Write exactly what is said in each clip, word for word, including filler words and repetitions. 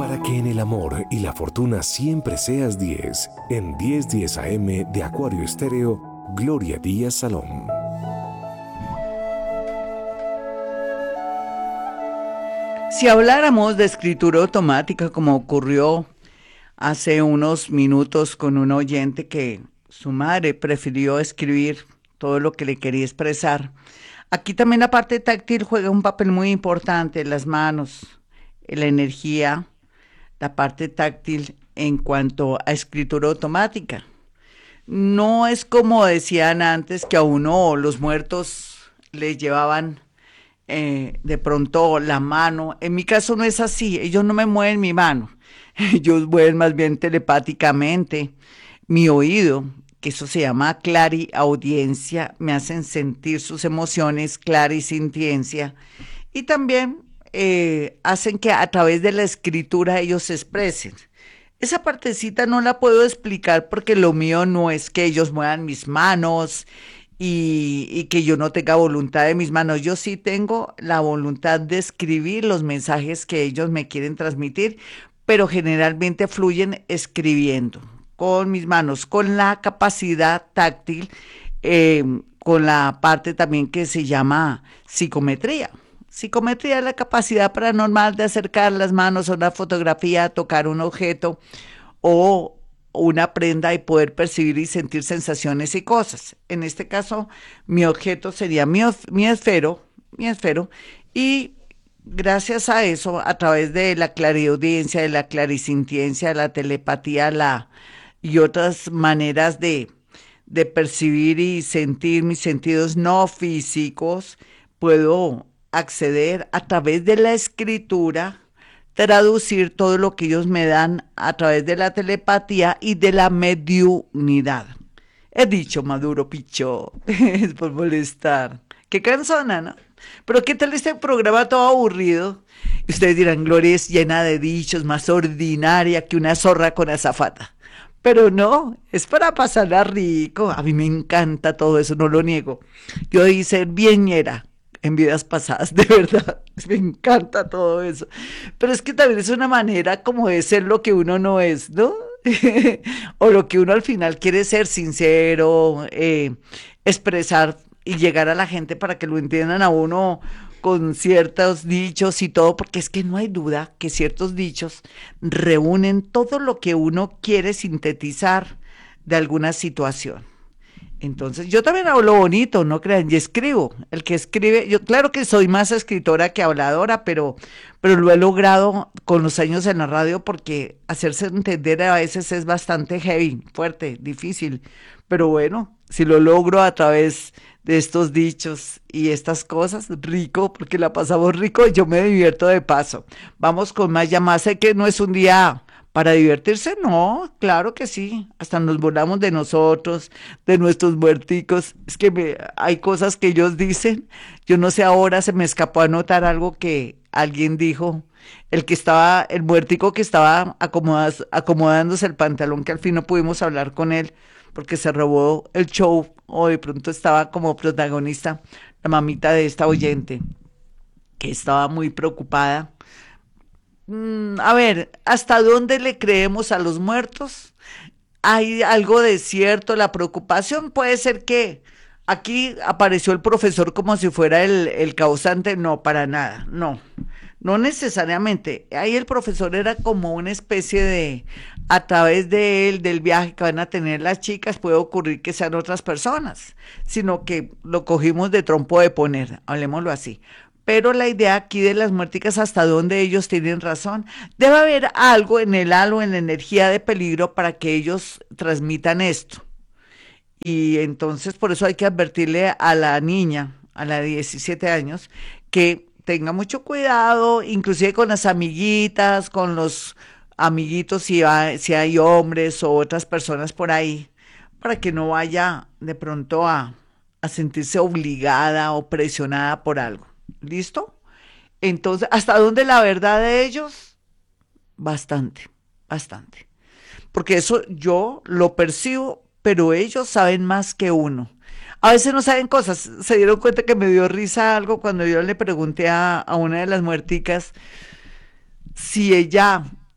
Para que en el amor y la fortuna siempre seas diez, en diez diez A M de Acuario Estéreo, Gloria Díaz Salón. Si habláramos de escritura automática, como ocurrió hace unos minutos con un oyente que su madre prefirió escribir todo lo que le quería expresar, aquí también la parte táctil juega un papel muy importante, las manos, la energía, la parte táctil en cuanto a escritura automática. No es como decían antes que a uno los muertos les llevaban eh, de pronto la mano. En mi caso no es así, ellos no me mueven mi mano, ellos mueven más bien telepáticamente mi oído, que eso se llama clariaudiencia, me hacen sentir sus emociones, clarisintiencia, y también eh, hacen que a través de la escritura ellos se expresen. Esa partecita no la puedo explicar porque lo mío no es que ellos muevan mis manos y, y que yo no tenga voluntad de mis manos. Yo sí tengo la voluntad de escribir los mensajes que ellos me quieren transmitir, pero generalmente fluyen escribiendo con mis manos, con la capacidad táctil, eh, con la parte también que se llama psicometría. Psicometría es la capacidad paranormal de acercar las manos a una fotografía, tocar un objeto o una prenda y poder percibir y sentir sensaciones y cosas. En este caso, mi objeto sería mi, mi esfero, mi esfero, y gracias a eso, a través de la clariaudiencia, de la clarisintiencia, de la telepatía, la y otras maneras de, de percibir y sentir mis sentidos no físicos, puedo acceder a través de la escritura, traducir todo lo que ellos me dan a través de la telepatía y de la mediunidad. He dicho, Maduro Picho, es por molestar. Qué cansona, ¿no? Pero ¿qué tal este programa todo aburrido? Y ustedes dirán, Gloria es llena de dichos, más ordinaria que una zorra con azafata. Pero no, es para pasarla rico. A mí me encanta todo eso, no lo niego. Yo hice bienñera en vidas pasadas, de verdad, me encanta todo eso. Pero es que también es una manera como de ser lo que uno no es, ¿no? O lo que uno al final quiere ser, sincero, eh, expresar y llegar a la gente para que lo entiendan a uno con ciertos dichos y todo, porque es que no hay duda que ciertos dichos reúnen todo lo que uno quiere sintetizar de alguna situación. Entonces, yo también hablo bonito, no crean, y escribo. El que escribe, yo claro que soy más escritora que habladora, pero, pero lo he logrado con los años en la radio porque hacerse entender a veces es bastante heavy, fuerte, difícil. Pero bueno, si lo logro a través de estos dichos y estas cosas, rico, porque la pasamos rico y yo me divierto de paso. Vamos con más llamadas, sé que no es un día para divertirse, no, claro que sí, hasta nos burlamos de nosotros, de nuestros muerticos, es que me, hay cosas que ellos dicen, yo no sé, ahora se me escapó a notar algo que alguien dijo, el que estaba, el muertico que estaba acomodas, acomodándose el pantalón, que al fin no pudimos hablar con él, porque se robó el show, o de pronto estaba como protagonista, la mamita de esta oyente, que estaba muy preocupada. A ver, ¿hasta dónde le creemos a los muertos? ¿Hay algo de cierto? La preocupación puede ser que aquí apareció el profesor como si fuera el, el causante. No, para nada, no, no necesariamente. Ahí el profesor era como una especie de, a través de él, del viaje que van a tener las chicas, puede ocurrir que sean otras personas, sino que lo cogimos de trompo de poner, hablemoslo así. Pero la idea aquí de las muerticas, hasta donde ellos tienen razón, debe haber algo en el halo, en la energía de peligro para que ellos transmitan esto. Y entonces por eso hay que advertirle a la niña, a la de diecisiete años, que tenga mucho cuidado, inclusive con las amiguitas, con los amiguitos, si, hay, si hay hombres o otras personas por ahí, para que no vaya de pronto a, a sentirse obligada o presionada por algo. ¿Listo? Entonces, ¿hasta dónde la verdad de ellos? Bastante, bastante. Porque eso yo lo percibo, pero ellos saben más que uno. A veces no saben cosas. Se dieron cuenta que me dio risa algo cuando yo le pregunté a, a una de las muerticas si ella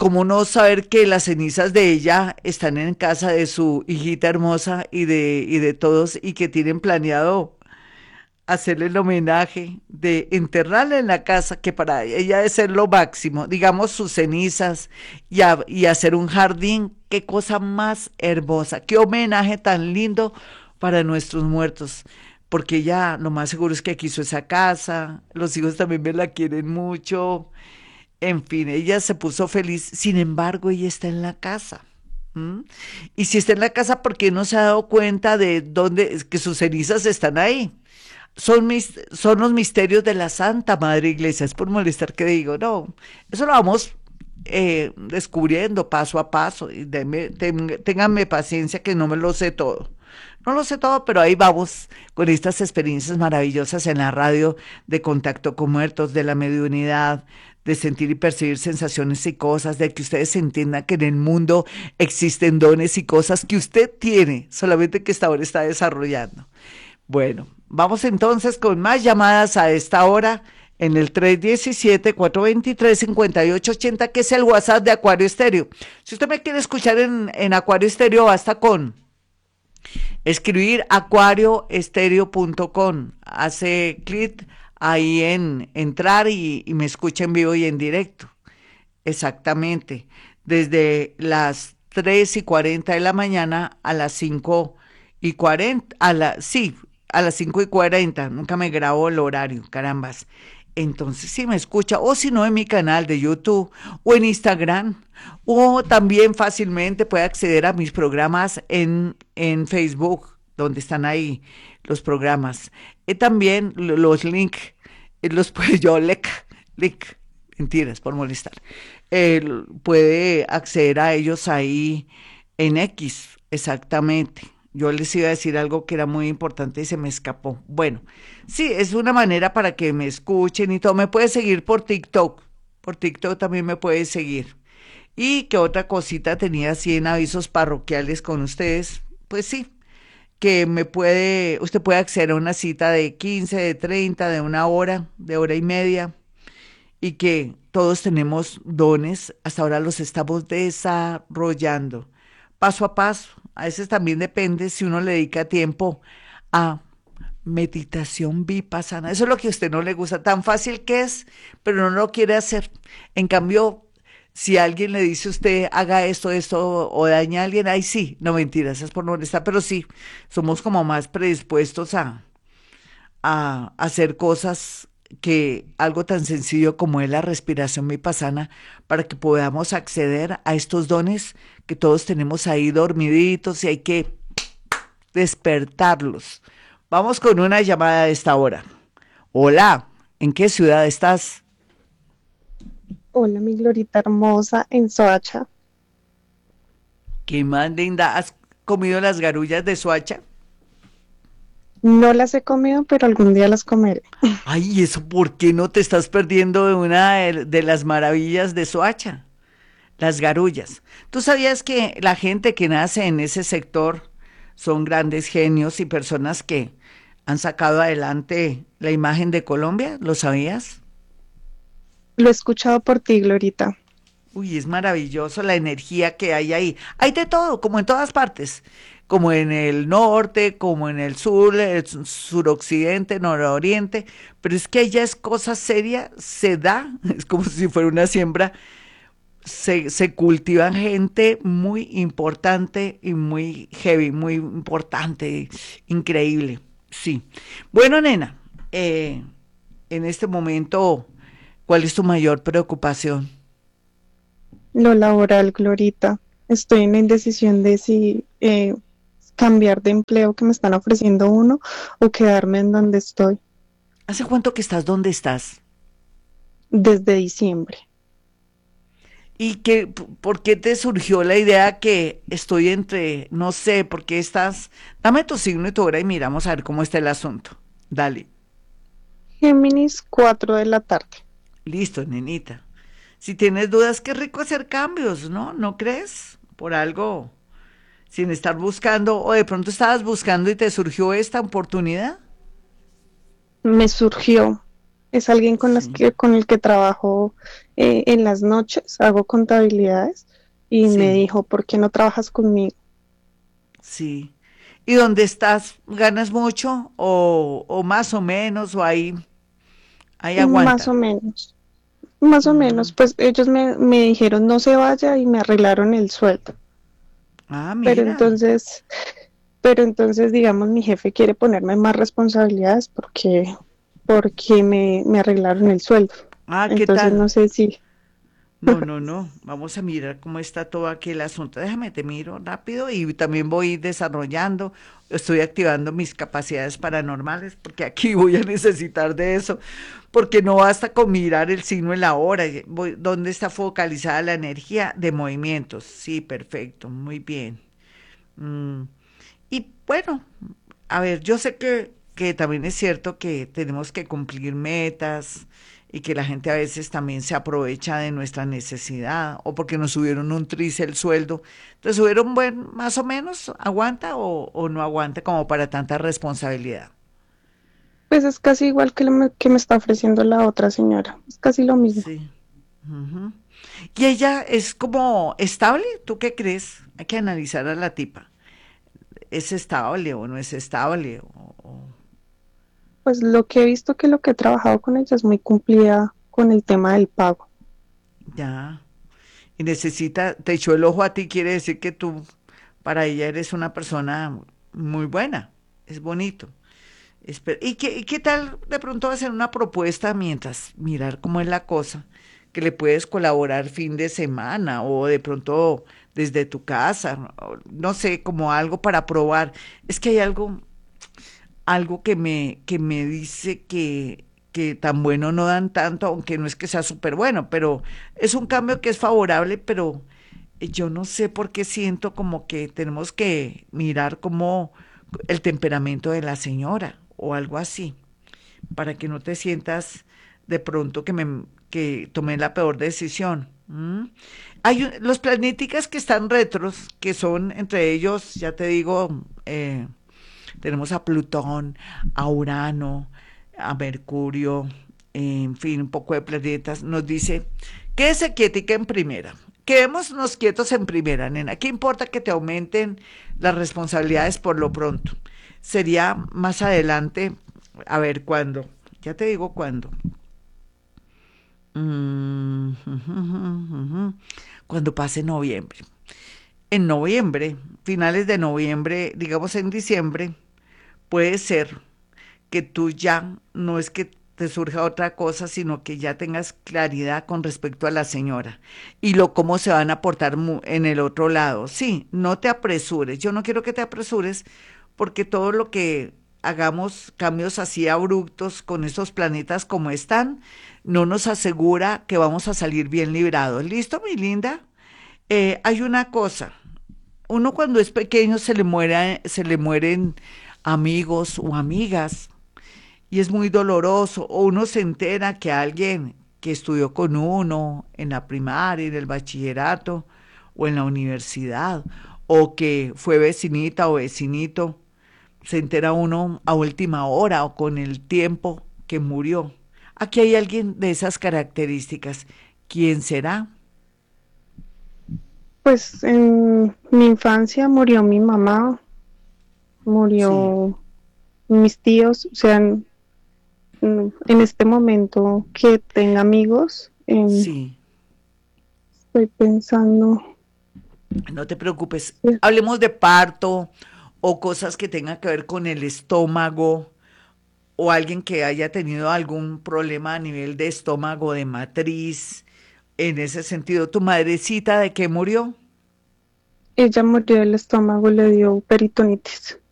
¿cómo no saber que las cenizas de ella están en casa de su hijita hermosa y de, y de todos y que tienen planeado hacerle el homenaje de enterrarla en la casa, que para ella debe ser lo máximo, digamos sus cenizas y, a- y hacer un jardín? Qué cosa más hermosa, qué homenaje tan lindo para nuestros muertos, porque ella lo más seguro es que quiso esa casa, los hijos también me la quieren mucho, en fin, ella se puso feliz, sin embargo, ella está en la casa. ¿M? Y si está en la casa, ¿por qué no se ha dado cuenta de dónde, que sus cenizas están ahí? Son, mis, son los misterios de la Santa Madre Iglesia, es por molestar que digo, no, eso lo vamos eh, descubriendo paso a paso, y deme- ten- ténganme paciencia que no me lo sé todo. No lo sé todo, pero ahí vamos con estas experiencias maravillosas en la radio de contacto con muertos, de la mediunidad, de sentir y percibir sensaciones y cosas, de que ustedes entiendan que en el mundo existen dones y cosas que usted tiene, solamente que hasta ahora está desarrollando. Bueno, vamos entonces con más llamadas a esta hora en el tres uno siete, cuatro dos tres, cinco ocho ocho cero, que es el WhatsApp de Acuario Estéreo. Si usted me quiere escuchar en, en Acuario Estéreo, basta con escribir acuario estéreo punto com. Hace clic ahí en entrar y, y me escucha en vivo y en directo. Exactamente. Desde las tres y cuarenta de la mañana a las cinco y cuarenta, a la, sí, a las cinco y cuarenta. Nunca me grabo el horario, carambas. Entonces, si me escucha, o si no, en mi canal de YouTube o en Instagram, o también fácilmente puede acceder a mis programas en, en Facebook, donde están ahí los programas. Y también lo- los links, los puede yo, link, link, mentiras, por molestar. Él puede acceder a ellos ahí en X, exactamente. Yo les iba a decir algo que era muy importante y se me escapó. Bueno, sí, es una manera para que me escuchen y todo. Me puede seguir por TikTok. Por TikTok también me puede seguir. Y que otra cosita tenía así en avisos parroquiales con ustedes. Pues sí, que me puede, usted puede acceder a una cita de quince, de treinta, de una hora, de hora y media, y que todos tenemos dones, hasta ahora los estamos desarrollando paso a paso. A veces también depende si uno le dedica tiempo a meditación vipassana. Eso es lo que a usted no le gusta, tan fácil que es, pero no lo quiere hacer. En cambio, si alguien le dice a usted haga esto, esto o daña a alguien, ay sí, no mentiras, es por no molestar, pero sí, somos como más predispuestos a, a hacer cosas que algo tan sencillo como es la respiración vipassana para que podamos acceder a estos dones que todos tenemos ahí dormiditos y hay que despertarlos. Vamos con una llamada de esta hora. Hola, ¿en qué ciudad estás? Hola, mi Glorita hermosa en Soacha. ¿Qué más linda? ¿Has comido las garullas de Soacha? No las he comido, pero algún día las comeré. Ay, ¿y eso por qué no te estás perdiendo de una de, de las maravillas de Soacha? Las garullas. ¿Tú sabías que la gente que nace en ese sector son grandes genios y personas que han sacado adelante la imagen de Colombia? ¿Lo sabías? Lo he escuchado por ti, Glorita. Uy, es maravilloso la energía que hay ahí. Hay de todo, como en todas partes, como en el norte, como en el sur, el su- suroccidente, nororiente, pero es que allá es cosa seria, se da, es como si fuera una siembra, se, se cultivan gente muy importante y muy heavy, muy importante, increíble, sí. Bueno, nena, eh, en este momento, ¿cuál es tu mayor preocupación? Lo laboral, Glorita. Estoy en la indecisión de si eh, cambiar de empleo que me están ofreciendo uno o quedarme en donde estoy ¿Hace cuánto que estás donde estás? desde diciembre. ¿Y qué, p- por qué te surgió la idea que estoy entre, no sé, por qué estás? Dame tu signo y tu hora y miramos a ver cómo está el asunto. Dale, Géminis, cuatro de la tarde. listo, nenita. Si tienes dudas, qué rico hacer cambios, ¿no? ¿No crees? Por algo, sin estar buscando, o de pronto estabas buscando y te surgió esta oportunidad. Me surgió. Es alguien con las Sí, que, con el que trabajo eh, en las noches, hago contabilidades y me sí, dijo, ¿por qué no trabajas conmigo? sí. ¿Y dónde estás? ¿Ganas mucho o, o más o menos o ahí, ahí Más o aguanta? menos, más o menos, Mm. pues ellos me, me dijeron no se vaya y me arreglaron el sueldo. Ah, Pero mira. entonces, pero entonces, digamos, mi jefe quiere ponerme más responsabilidades porque, porque me, me arreglaron el sueldo. Ah, ¿qué Entonces tal? no sé si, No, no, no. Vamos a mirar cómo está todo aquí el asunto. Déjame, te miro rápido y también voy desarrollando, estoy activando mis capacidades paranormales porque aquí voy a necesitar de eso, porque no basta con mirar el signo en la hora. y voy- ¿Dónde está focalizada la energía de movimientos? Sí, perfecto, muy bien. Mm, Y bueno, a ver, yo sé que, que también es cierto que tenemos que cumplir metas y que la gente a veces también se aprovecha de nuestra necesidad o porque nos subieron un tris el sueldo. Entonces, subieron buen, más o menos, ¿aguanta o, o no aguanta como para tanta responsabilidad? pues es casi igual que lo me- que me está ofreciendo la otra señora. Es casi lo mismo. Sí. Ujú. Y ella es como estable, ¿tú qué crees? Hay que analizar a la tipa. ¿Es estable o no es estable? O, o- Pues lo que he visto que lo que he trabajado con ella es muy cumplida con el tema del pago. ya. Y necesita, te echó el ojo a ti, quiere decir que tú para ella eres una persona muy buena, es bonito. Espe- ¿Y qué, y qué tal de pronto hacer una propuesta mientras mirar cómo es la cosa? Que le puedes colaborar fin de semana o de pronto desde tu casa, o no sé, como algo para probar. Es que hay algo, algo que me, que me dice que, que tan bueno no dan tanto, aunque no es que sea súper bueno, pero es un cambio que es favorable, pero eh, yo no sé por qué siento como que tenemos que mirar como el temperamento de la señora o algo así, para que no te sientas de pronto que me que tomé la peor decisión. ¿M? Hay un- los planéticas que están retros, que son entre ellos, ya te digo, eh, tenemos a Plutón, a Urano, a Mercurio, en fin, un poco de planetas. Nos dice, quédese quietica en primera. Quedémonos quietos en primera, nena. ¿Qué importa que te aumenten las responsabilidades por lo pronto? Sería más adelante, a ver cuándo. Ya te digo cuándo. Mm, ujú, ujú, ujú. Cuando pase noviembre. En noviembre, finales de noviembre, digamos en diciembre, puede ser que tú ya no es que te surja otra cosa, sino que ya tengas claridad con respecto a la señora y lo cómo se van a portar mu- en el otro lado. Sí, no te apresures. Yo no quiero que te apresures porque todo lo que hagamos cambios así abruptos con estos planetas como están, no nos asegura que vamos a salir bien librados. ¿Listo, mi linda? Eh, hay una cosa, uno cuando es pequeño se le muere, se le mueren amigos o amigas y es muy doloroso. O uno se entera que alguien que estudió con uno en la primaria, en el bachillerato o en la universidad, o que fue vecinita o vecinito, se entera uno a última hora o con el tiempo que murió. Aquí hay alguien de esas características. ¿Quién será? Pues en mi infancia murió mi mamá, Sí, murió mis tíos, o sea, en, en este momento que tenga amigos, em, sí. estoy pensando, No te preocupes. eh, Hablemos de parto o cosas que tengan que ver con el estómago o alguien que haya tenido algún problema a nivel de estómago, de matriz. En ese sentido, ¿tu madrecita de qué murió? ella murió del estómago, le dio peritonitis.